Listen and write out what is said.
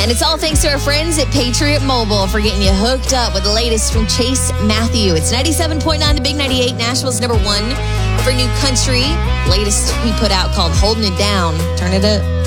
And it's all thanks to our friends at Patriot Mobile for getting you hooked up with the latest from Chase Matthew. It's 97.9 The Big 98, Nashville's number one for new country. Latest he put out called Holding It Down. Turn it up.